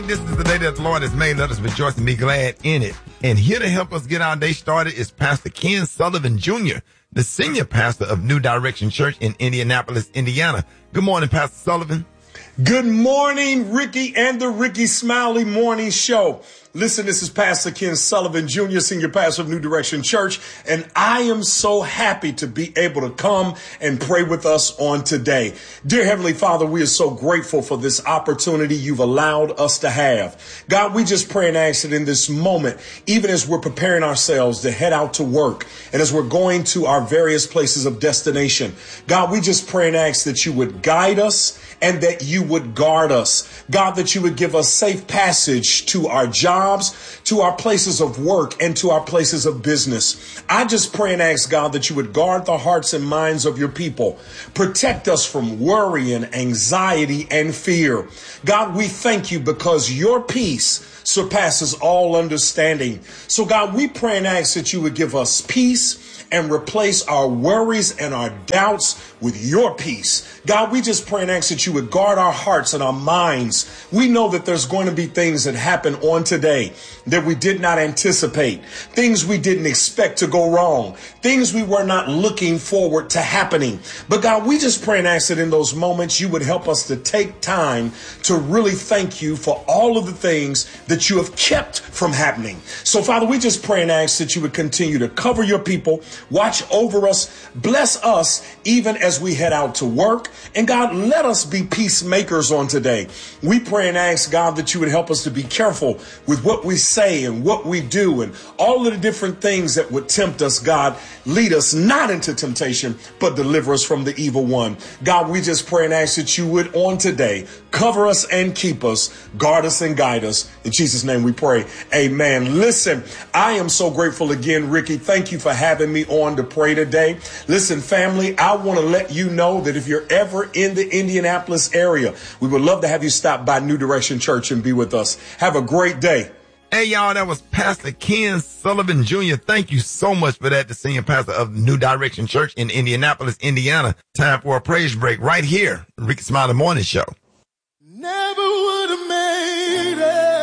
This is the day that the Lord has made. Let us rejoice and be glad in it. And here to help us get our day started is Pastor Ken Sullivan Jr., the senior pastor of New Direction Church in Indianapolis, Indiana. Good morning, Pastor Sullivan. Good morning, Ricky and the Ricky Smiley Morning Show. Listen, this is Pastor Ken Sullivan Jr., senior pastor of New Direction Church, and I am so happy to be able to come and pray with us on today. Dear Heavenly Father, we are so grateful for this opportunity you've allowed us to have. God, we just pray and ask that in this moment, even as we're preparing ourselves to head out to work and as we're going to our various places of destination, God, we just pray and ask that you would guide us and that you would guard us. God, that you would give us safe passage to our jobs, to our places of work, and to our places of business. I just pray and ask, God, that you would guard the hearts and minds of your people. Protect us from worry and anxiety and fear. God, we thank you because your peace surpasses all understanding. So God, we pray and ask that you would give us peace and replace our worries and our doubts with your peace. God, we just pray and ask that you would guard our hearts and our minds. We know that there's going to be things that happen on today that we did not anticipate, things we didn't expect to go wrong, things we were not looking forward to happening. But God, we just pray and ask that in those moments you would help us to take time to really thank you for all of the things that you have kept from happening. So Father, we just pray and ask that you would continue to cover your people, watch over us, bless us even as we head out to work. And God, let us be peacemakers on today. We pray and ask, God, that you would help us to be careful with what we say and what we do and all of the different things that would tempt us. God, lead us not into temptation, but deliver us from the evil one. God, we just pray and ask that you would on today cover us and keep us, guard us and guide us. In Jesus' name we pray. Amen. Listen, I am so grateful again, Ricky. Thank you for having me on to pray today. Listen, family, I want to let you know that if you're ever in the Indianapolis area, we would love to have you stop by New Direction Church and be with us. Have a great day. Hey, y'all, that was Pastor Ken Sullivan Jr. Thank you so much for that, the senior pastor of New Direction Church in Indianapolis, Indiana. Time for a praise break right here, Ricky Smiley Morning Show. Never would have made it.